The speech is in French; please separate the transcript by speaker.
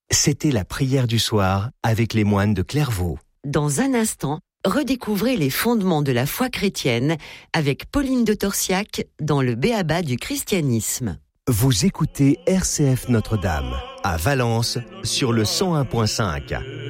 Speaker 1: C'était la prière du soir avec les moines de Clairvaux.
Speaker 2: Dans un instant, redécouvrez les fondements de la foi chrétienne avec Pauline de Torsiac dans le B.A.B.A. du christianisme.
Speaker 1: Vous écoutez RCF Notre-Dame à Valence sur le 101.5.